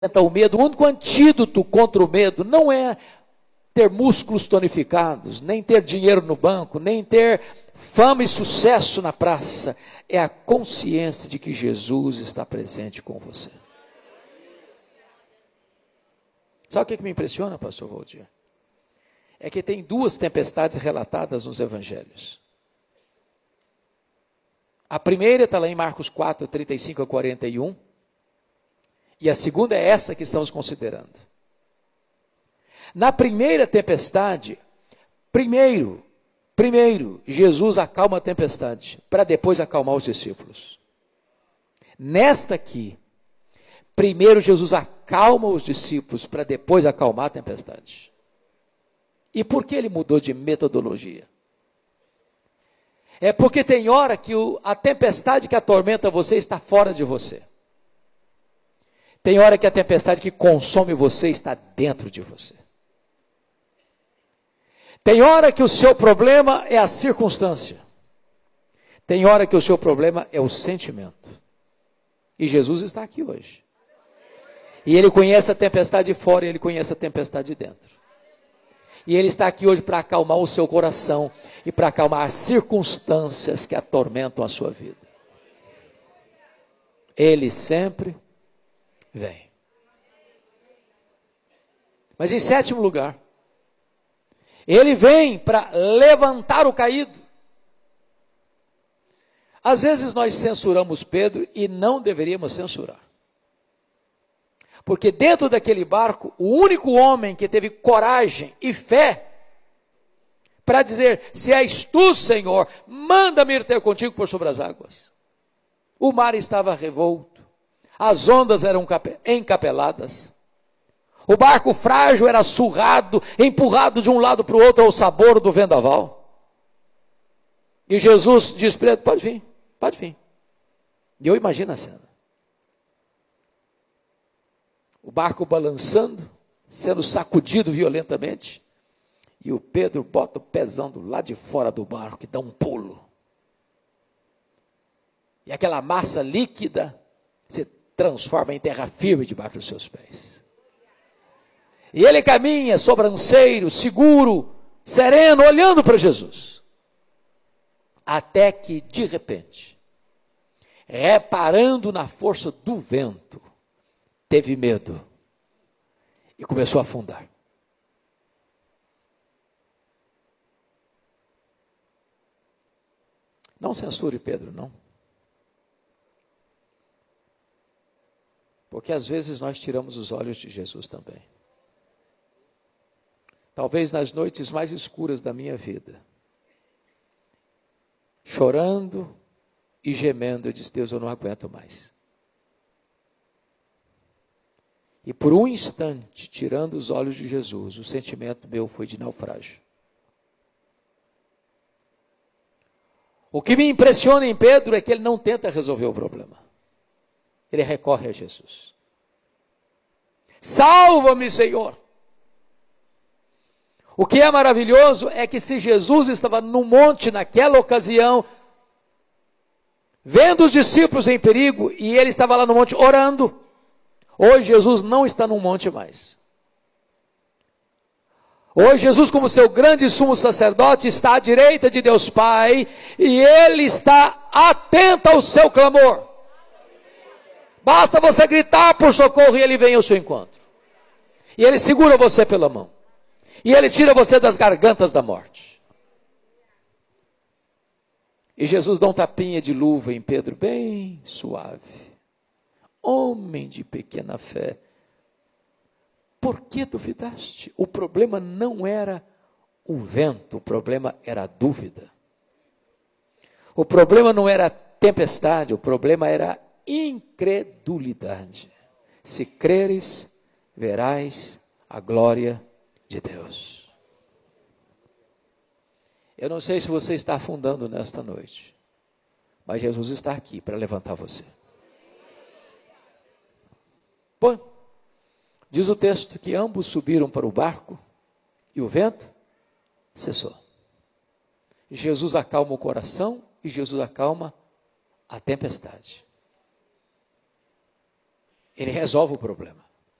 o medo. O único antídoto contra o medo não é ter músculos tonificados, nem ter dinheiro no banco, nem ter fama e sucesso na praça. É a consciência de que Jesus está presente com você. Sabe o que me impressiona, pastor Valdir? É que tem duas tempestades relatadas nos evangelhos. A primeira está lá em Marcos 4, 35 a 41. E a segunda é essa que estamos considerando. Na primeira tempestade, primeiro, Jesus acalma a tempestade, para depois acalmar os discípulos. Nesta aqui, primeiro Jesus acalma os discípulos, para depois acalmar a tempestade. E por que ele mudou de metodologia? É porque tem hora que a tempestade que atormenta você está fora de você. Tem hora que a tempestade que consome você está dentro de você. Tem hora que o seu problema é a circunstância. Tem hora que o seu problema é o sentimento. E Jesus está aqui hoje. E ele conhece a tempestade de fora e ele conhece a tempestade de dentro. E ele está aqui hoje para acalmar o seu coração e para acalmar as circunstâncias que atormentam a sua vida. Ele sempre vem. Mas em sétimo lugar, ele vem para levantar o caído. Às vezes nós censuramos Pedro e não deveríamos censurar. Porque dentro daquele barco, o único homem que teve coragem e fé para dizer: se és tu, Senhor, manda-me ir ter contigo por sobre as águas. O mar estava revolto, as ondas eram encapeladas, o barco frágil era surrado, empurrado de um lado para o outro ao sabor do vendaval. E Jesus diz para ele: pode vir, pode vir. E eu imagino a cena. O barco balançando, sendo sacudido violentamente, e o Pedro bota o pezão do lado de fora do barco e dá um pulo. E aquela massa líquida se transforma em terra firme debaixo dos seus pés. E ele caminha sobranceiro, seguro, sereno, olhando para Jesus. Até que, de repente, reparando na força do vento, teve medo e começou a afundar. Não censure Pedro, não. Porque às vezes nós tiramos os olhos de Jesus também. Talvez nas noites mais escuras da minha vida, chorando e gemendo, eu disse: Deus, eu não aguento mais. E por um instante, tirando os olhos de Jesus, o sentimento meu foi de naufrágio. O que me impressiona em Pedro é que ele não tenta resolver o problema. Ele recorre a Jesus. Salva-me, Senhor. O que é maravilhoso é que se Jesus estava no monte naquela ocasião, vendo os discípulos em perigo, e ele estava lá no monte orando, hoje Jesus não está no monte mais. Hoje Jesus, como seu grande sumo sacerdote, está à direita de Deus Pai, e ele está atento ao seu clamor. Basta você gritar por socorro e ele vem ao seu encontro. E ele segura você pela mão. E ele tira você das gargantas da morte. E Jesus dá um tapinha de luva em Pedro, bem suave. Homem de pequena fé, por que duvidaste? O problema não era o vento, o problema era a dúvida. O problema não era a tempestade, o problema era a incredulidade. Se creres, verás a glória de Deus. Eu não sei se você está afundando nesta noite, mas Jesus está aqui para levantar você. Bom, diz o texto que ambos subiram para o barco e o vento cessou. Jesus acalma o coração e Jesus acalma a tempestade. Ele resolve o problema.